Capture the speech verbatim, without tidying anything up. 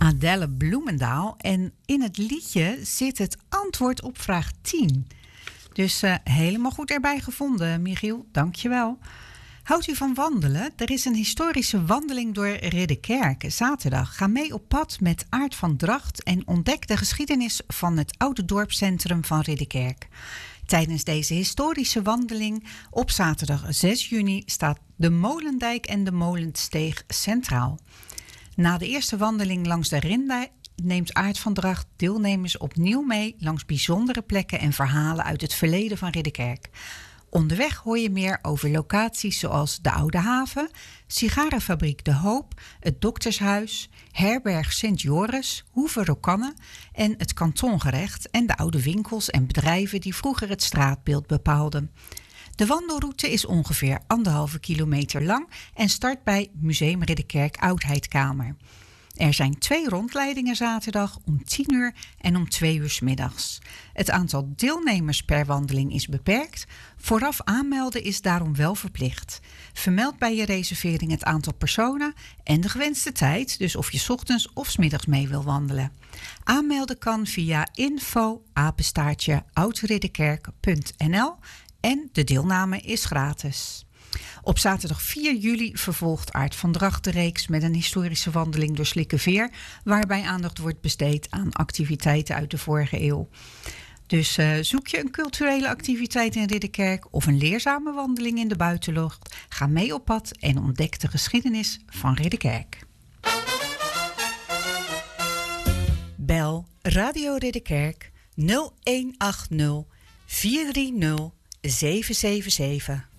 Adelle Bloemendaal. En in het liedje zit het antwoord op vraag tien. Dus uh, helemaal goed erbij gevonden, Michiel. Dank je wel. Houdt u van wandelen? Er is een historische wandeling door Ridderkerk. Zaterdag. Ga mee op pad met Aart van Dracht en ontdek de geschiedenis van het oude dorpscentrum van Ridderkerk. Tijdens deze historische wandeling op zaterdag zes juni staat de Molendijk en de Molensteeg centraal. Na de eerste wandeling langs de Rindijk neemt Aart van Dracht deelnemers opnieuw mee langs bijzondere plekken en verhalen uit het verleden van Ridderkerk. Onderweg hoor je meer over locaties zoals de Oude Haven, sigarenfabriek De Hoop, het Doktershuis, herberg Sint Joris, Hoeve Rokanne en het kantongerecht en de oude winkels en bedrijven die vroeger het straatbeeld bepaalden. De wandelroute is ongeveer anderhalve kilometer lang en start bij Museum Ridderkerk Oudheidkamer. Er zijn twee rondleidingen zaterdag om tien uur en om twee uur 's middags. Het aantal deelnemers per wandeling is beperkt. Vooraf aanmelden is daarom wel verplicht. Vermeld bij je reservering het aantal personen en de gewenste tijd, dus of je 's ochtends of 's middags mee wil wandelen. Aanmelden kan via info apenstaartje oudridderkerk punt n l en de deelname is gratis. Op zaterdag vier juli vervolgt Aart van Dracht de reeks met een historische wandeling door Slikkeveer, waarbij aandacht wordt besteed aan activiteiten uit de vorige eeuw. Dus uh, zoek je een culturele activiteit in Ridderkerk of een leerzame wandeling in de buitenlucht? Ga mee op pad en ontdek de geschiedenis van Ridderkerk. Bel Radio Ridderkerk nul een acht nul vier drie nul zeven zeven zeven.